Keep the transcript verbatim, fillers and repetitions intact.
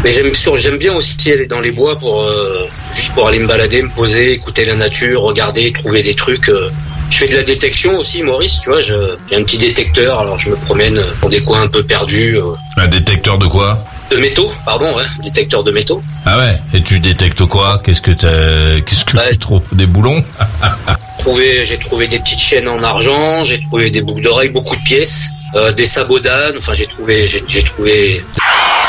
Mais j'aime sur, j'aime bien aussi aller dans les bois pour euh, juste pour aller me balader, me poser, écouter la nature, regarder, trouver des trucs. Euh. Je fais de la détection aussi, Maurice, tu vois. Je, j'ai un petit détecteur, alors je me promène dans des coins un peu perdus. Euh. Un détecteur de quoi? De métaux, pardon, ouais, détecteur de métaux. Ah ouais. Et tu détectes quoi? Qu'est-ce que t'as, qu'est-ce que bah, tu trouves? Des boulons? trouvé, j'ai trouvé des petites chaînes en argent, j'ai trouvé des boucles d'oreilles, beaucoup de pièces, euh, des sabots d'âne. Enfin, j'ai trouvé, j'ai, j'ai trouvé.